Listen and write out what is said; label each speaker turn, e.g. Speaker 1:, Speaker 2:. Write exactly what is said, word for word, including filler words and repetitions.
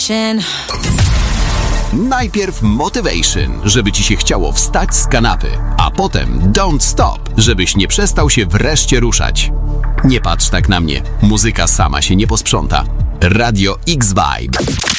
Speaker 1: Najpierw motivation, żeby ci się chciało wstać z kanapy, a potem don't stop, żebyś nie przestał się wreszcie ruszać. Nie patrz tak na mnie, muzyka sama się nie posprząta. Radio X-Vibe.